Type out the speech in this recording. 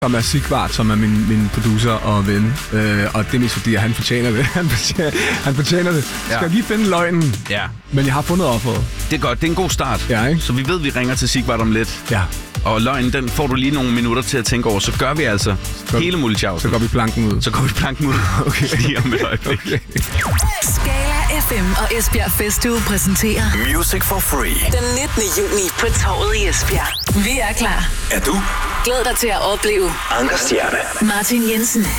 som er Sigvart, som er min producer og ven. Og det er mest fordi, at han fortjener det. Han fortjener det. Skal jeg lige finde løgnen? Ja. Men jeg har fundet offeret. Det er godt. Det er en god start. Ja, ikke? Så vi ved, at vi ringer til Sigvart om lidt. Ja. Og løgnen, den får du lige nogle minutter til at tænke over. Så gør vi altså hele muligtjavsen. Så går vi planken ud. Okay. Lige om et øjeblik. Okay. Skala FM og Esbjerg Festuge præsenterer Music for Free. Den 19. juni på Torvet i Esbjerg. Vi er klar. Er du? Glæd dig til at opleve Anker Stjerne, Martin Jensen,